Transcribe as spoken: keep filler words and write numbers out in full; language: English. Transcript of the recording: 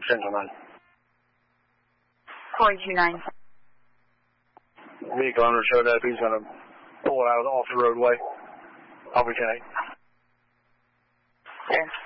Central nine. Corey two nine. Vehicle owner showed up. He's going to pull it out of the, off the roadway. I'll be ten eight. Sure.